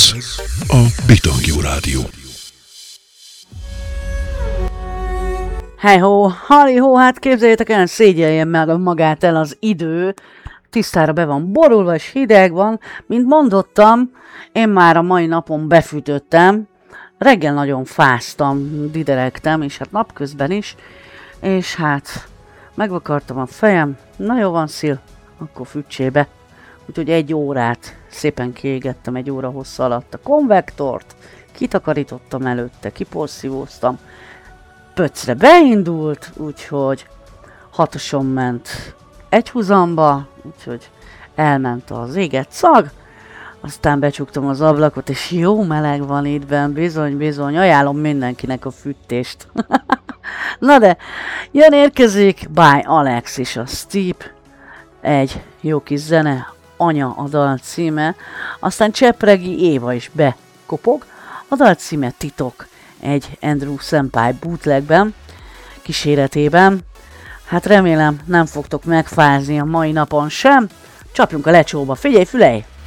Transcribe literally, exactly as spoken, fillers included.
Ez a Bitangjú Rádió. Hey-ho, halli-ho, hát képzeljétek el, szégyeljen meg magát el az idő. Tisztára be van borulva és hideg van. Mint mondottam, én már a mai napon befűtöttem. Reggel nagyon fáztam, dideregtem, és hát napközben is. És hát megvakartam a fejem. Na jó van, Szil, akkor fűtsébe. Úgyhogy egy órát szépen kiégettem, egy óra hossza alatt a konvektort. Kitakarítottam előtte, kiporszívóztam. Pöcre beindult, úgyhogy hatoson ment egy huzamba, úgyhogy elment az égett szag, aztán becsuktam az ablakot, és jó meleg van itt benn, bizony, bizony, ajánlom mindenkinek a fűtést. Na de, jön érkezik by Alex és a Steep, egy jó kis zene, Anya a dal címe, aztán Csepregi Éva is bekopog, a dal címe Titok, egy Andrew Senpai bootlegben, kíséretében. Hát remélem nem fogtok megfázni a mai napon sem. Csapjunk a lecsóba, figyelj, fülej!